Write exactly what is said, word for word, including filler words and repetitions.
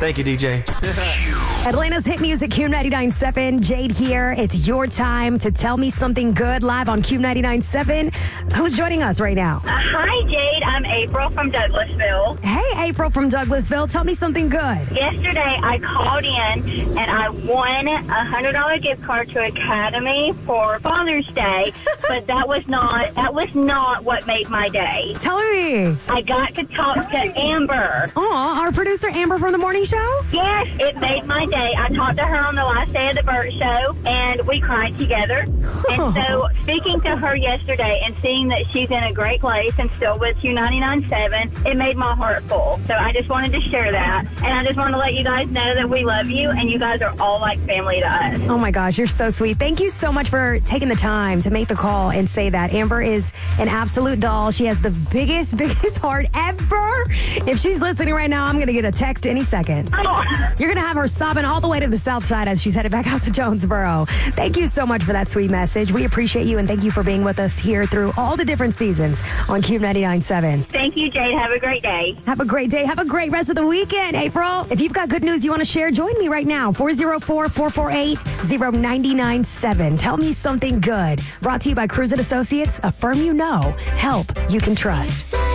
Thank you, D J. Atlanta's hit music, Q ninety-nine point seven. Jade here. It's your time to tell me something good live on Q ninety-nine point seven. Who's joining us right now? Uh, hi, Jade. I'm April from Douglasville. Hey, April from Douglasville. Tell me something good. Yesterday, I called in and I won a one hundred dollars gift card to Academy for Father's Day, but that was not that was not what made my day. Tell me. I got to talk to Amber. Aw, our producer Amber from the morning show? Yes, it made my day. I talked to her on the last day of the Burt Show, and we cried together. And so, speaking to her yesterday and seeing that she's in a great place and still with Q ninety-nine point seven, it made my heart full. So I just wanted to share that. And I just want to let you guys know that we love you, and you guys are all like family to us. Oh, my gosh, you're so sweet. Thank you so much for taking the time to make the call and say that. Amber is an absolute doll. She has the biggest, biggest heart ever. If she's listening right now, I'm going to get a text any second. Oh. You're going to have her sobbing all the way to the south side as she's headed back out to Jonesboro. Thank you so much for that sweet message. We appreciate you, and thank you for being with us here through all the different seasons on Q ninety-nine point seven. Thank you, Jade. Have a great day. Have a great day. Have a great rest of the weekend, April. If you've got good news you want to share, join me right now. four oh four, four four eight, oh nine nine seven. Tell me something good. Brought to you by Cruise and Associates, a firm you know, help you can trust.